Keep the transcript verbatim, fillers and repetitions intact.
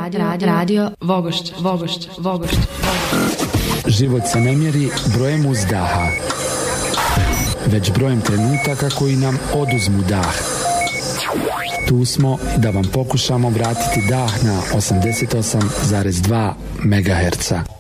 Radio, radio, radio Vogošća, Vogošća, Vogošća, Vogošća. Život se ne mjeri brojem uzdaha, već brojem trenutaka koji nam oduzmu dah. Tu smo da vam pokušamo vratiti dah na osamdeset osam zarez dva megaherca.